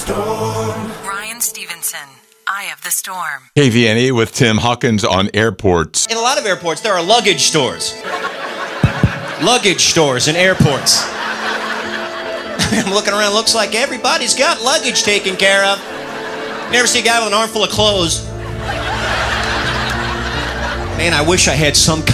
storm. Ryan Stevenson, Eye of the Storm. KVNE with Tim Hawkins on airports. In a lot of airports, there are luggage stores. Luggage stores in airports. I'm looking around, looks like everybody's got luggage taken care of. You never see a guy with an armful of clothes. Man, I wish I had some kind